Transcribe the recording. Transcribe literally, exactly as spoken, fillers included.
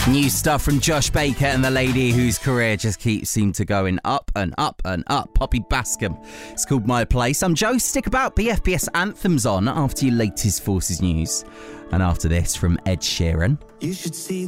New stuff from Josh Baker and the lady whose career just keeps seem to going up and up and up. Poppy Bascom. It's called My Place. I'm Joe. Stick about. B F B S Anthems on after your latest Forces news. And after this from Ed Sheeran. You should see